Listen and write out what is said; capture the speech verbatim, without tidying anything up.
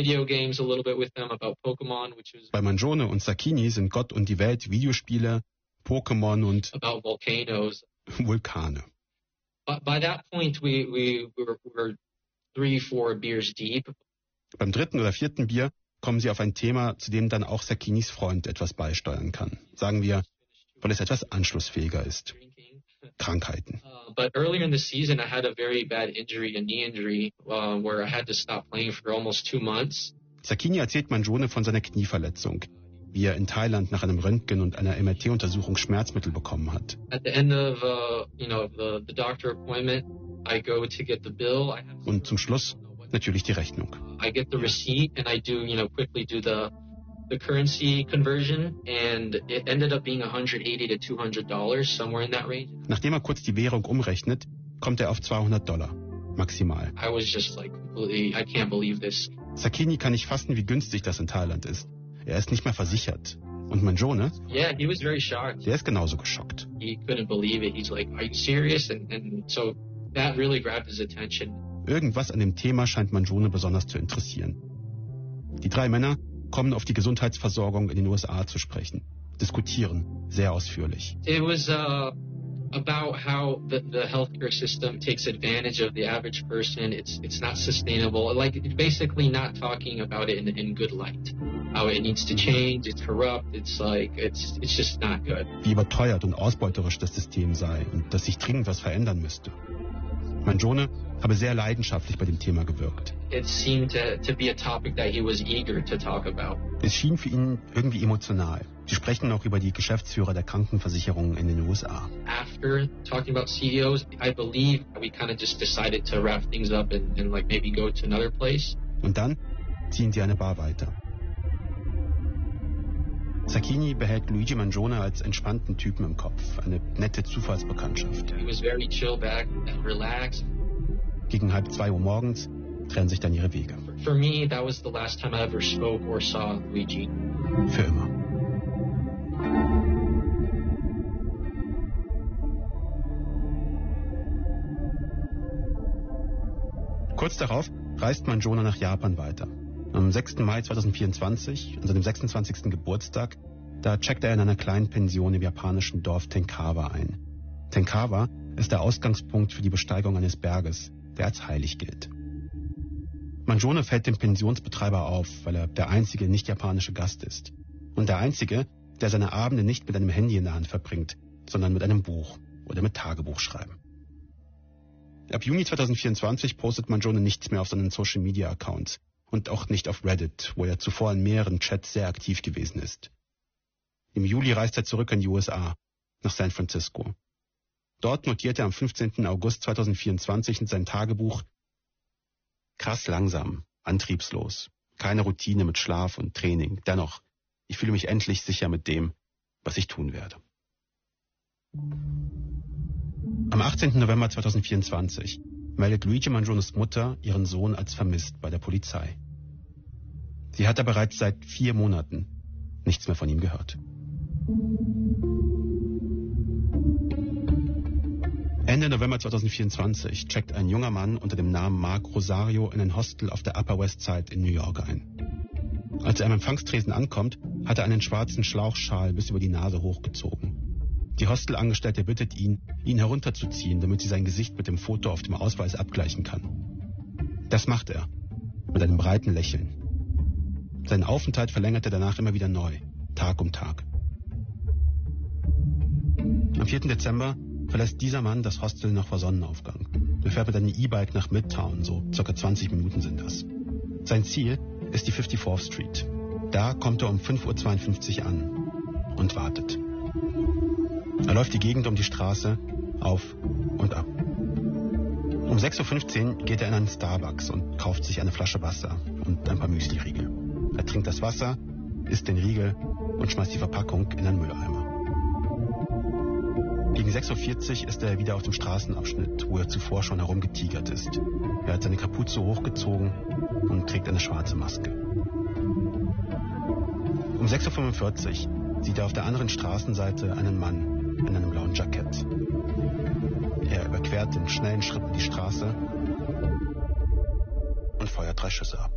video games a little bit with them about Pokemon, which was Bei Mangione und Sacchini sind Gott und die Welt Videospiele, Pokémon und about volcanoes. Vulkane. But by that point, we, we, we, were, we were three, four beers deep. Beim dritten oder vierten Bier kommen sie auf ein Thema, zu dem dann auch Sacchinis Freund etwas beisteuern kann. Sagen wir, weil es etwas anschlussfähiger ist. Krankheiten. Uh, but earlier in the season, I had a very bad injury, a knee injury, uh, where I had to stop playing for almost two months. Sacchini erzählt Mangione von seiner Knieverletzung, wie er in Thailand nach einem Röntgen und einer M R T-Untersuchung Schmerzmittel bekommen hat. At the end of, uh, you know, the, the doctor appointment, I go to get the bill. I have Und zum Schluss natürlich die Rechnung. I get the receipt and I do, you know, quickly do the the currency conversion, and it ended up being one hundred eighty to two hundred dollars, somewhere in that range. Nachdem er kurz die Währung umrechnet, kommt er auf zweihundert Dollar, maximal. I was just like completely, I can't believe this. Sacchini kann nicht fassen, wie günstig das in Thailand ist. Er ist nicht mehr versichert. Und Mangione, Yeah, he was very shocked. der ist genauso geschockt. He couldn't believe it. He's like, "Are you serious?" And and so that really grabbed his attention. Irgendwas an dem Thema scheint Mangione besonders zu interessieren. Die drei Männer kommen auf die Gesundheitsversorgung in den U S A zu sprechen, diskutieren sehr ausführlich. It was uh, about how the, the healthcare system takes advantage of the average person. It's it's not sustainable. Like basically not talking about it in, in good light. How it needs to change. It's corrupt. It's like it's it's just not good. Wie überteuert und ausbeuterisch das System sei und dass sich dringend was verändern müsste. Mangione habe sehr leidenschaftlich bei dem Thema gewirkt. It seemed to, to be a topic that he was eager to talk about. Es schien für ihn irgendwie emotional. Sie sprechen auch über die Geschäftsführer der Krankenversicherungen in den U S A. After talking about C E Os, I believe we kind of just decided to wrap things up and, and like maybe go to another place. Und dann ziehen sie eine Bar weiter. Sacchini behält Luigi Mangione als entspannten Typen im Kopf, eine nette Zufallsbekanntschaft. He was very chill back and relaxed. Gegen halb zwei Uhr morgens trennen sich dann ihre Wege. For me, that was the last time I ever spoke or saw Luigi. Für immer. Kurz darauf reist Mangione nach Japan weiter. Am sechsten Mai zweitausendvierundzwanzig, an seinem sechsundzwanzigsten Geburtstag, da checkt er in einer kleinen Pension im japanischen Dorf Tenkawa ein. Tenkawa ist der Ausgangspunkt für die Besteigung eines Berges, der als heilig gilt. Mangione fällt dem Pensionsbetreiber auf, weil er der einzige nicht-japanische Gast ist. Und der einzige, der seine Abende nicht mit einem Handy in der Hand verbringt, sondern mit einem Buch oder mit Tagebuchschreiben. Ab Juni zweitausendvierundzwanzig postet Mangione nichts mehr auf seinen Social-Media-Accounts und auch nicht auf Reddit, wo er zuvor in mehreren Chats sehr aktiv gewesen ist. Im Juli reist er zurück in die U S A, nach San Francisco. Dort notiert er am fünfzehnten August zweitausendvierundzwanzig in sein Tagebuch: Krass langsam, antriebslos, keine Routine mit Schlaf und Training. Dennoch, ich fühle mich endlich sicher mit dem, was ich tun werde. Am achtzehnten November zweitausendvierundzwanzig meldet Luigi Mangiones Mutter ihren Sohn als vermisst bei der Polizei. Sie hat aber bereits seit vier Monaten nichts mehr von ihm gehört. Ende November zweitausendvierundzwanzig checkt ein junger Mann unter dem Namen Mark Rosario in ein Hostel auf der Upper West Side in New York ein. Als er am Empfangstresen ankommt, hat er einen schwarzen Schlauchschal bis über die Nase hochgezogen. Die Hostelangestellte bittet ihn, ihn herunterzuziehen, damit sie sein Gesicht mit dem Foto auf dem Ausweis abgleichen kann. Das macht er, mit einem breiten Lächeln. Seinen Aufenthalt verlängert er danach immer wieder neu, Tag um Tag. Am vierten Dezember verlässt dieser Mann das Hostel noch vor Sonnenaufgang. Er fährt mit einem E-Bike nach Midtown, so circa zwanzig Minuten sind das. Sein Ziel ist die fifty-fourth Street. Da kommt er um fünf Uhr zweiundfünfzig an und wartet. Er läuft die Gegend um die Straße auf und ab. Um sechs Uhr fünfzehn geht er in einen Starbucks und kauft sich eine Flasche Wasser und ein paar Müsli-Riegel. Er trinkt das Wasser, isst den Riegel und schmeißt die Verpackung in einen Mülleimer. Gegen sechs Uhr vierzig ist er wieder auf dem Straßenabschnitt, wo er zuvor schon herumgetigert ist. Er hat seine Kapuze hochgezogen und trägt eine schwarze Maske. Um sechs Uhr fünfundvierzig sieht er auf der anderen Straßenseite einen Mann in einem blauen Jackett. Er überquert in schnellen Schritten die Straße und feuert drei Schüsse ab.